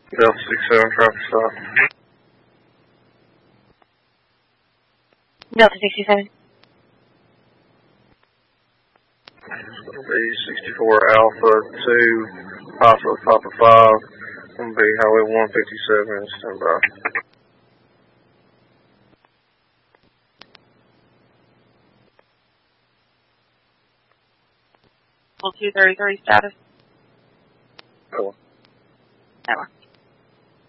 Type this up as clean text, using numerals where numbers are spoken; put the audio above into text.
Delta 67 traffic stop. Delta 67. It's going to be 64 Alpha 2, Papa 5. It's going to be Highway 157, standby. 233 status. Cool. That one.